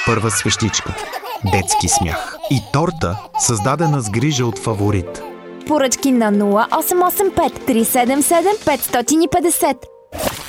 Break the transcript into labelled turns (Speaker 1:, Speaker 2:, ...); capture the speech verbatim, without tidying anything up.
Speaker 1: първа свещичка. Детски смях. И торта, създадена с грижа от фаворит.
Speaker 2: Поръчки на нула осем осем пет три седем седем пет пет нула.